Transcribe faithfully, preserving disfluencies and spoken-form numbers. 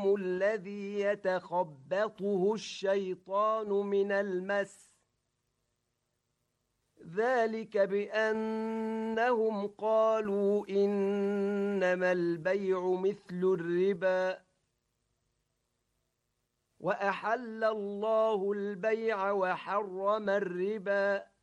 الإثم الذي يتخبطه الشيطان من المس ذلك بأنهم قالوا إنما البيع مثل الربا وأحل الله البيع وحرم الربا